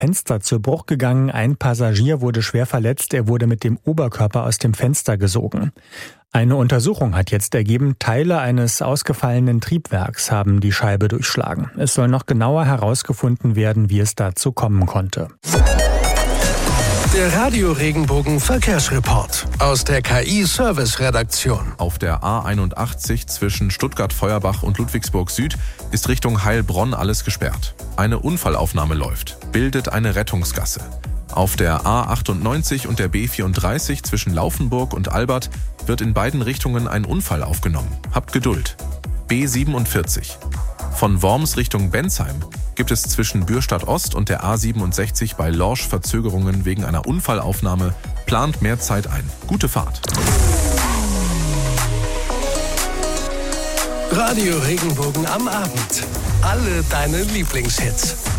Fenster zu Bruch gegangen. Ein Passagier wurde schwer verletzt. Er wurde mit dem Oberkörper aus dem Fenster gesogen. Eine Untersuchung hat jetzt ergeben, Teile eines ausgefallenen Triebwerks haben die Scheibe durchschlagen. Es soll noch genauer herausgefunden werden, wie es dazu kommen konnte. Der Radio Regenbogen Verkehrsreport aus der KI-Service-Redaktion. Auf der A81 zwischen Stuttgart-Feuerbach und Ludwigsburg Süd ist Richtung Heilbronn alles gesperrt. Eine Unfallaufnahme läuft, bildet eine Rettungsgasse. Auf der A98 und der B34 zwischen Laufenburg und Albert wird in beiden Richtungen ein Unfall aufgenommen. Habt Geduld. B47. Von Worms Richtung Bensheim gibt es zwischen Bürstadt Ost und der A67 bei Lorsch Verzögerungen wegen einer Unfallaufnahme. Plant mehr Zeit ein. Gute Fahrt. Radio Regenbogen am Abend. Alle deine Lieblingshits.